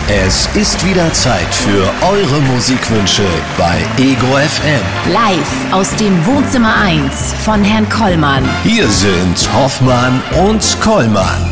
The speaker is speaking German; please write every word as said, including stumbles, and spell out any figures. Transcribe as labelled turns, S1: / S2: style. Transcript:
S1: Es ist wieder Zeit für eure Musikwünsche bei Ego F M.
S2: Live aus dem Wohnzimmer eins von Herrn Kollmann.
S1: Hier sind Hoffmann und Kollmann.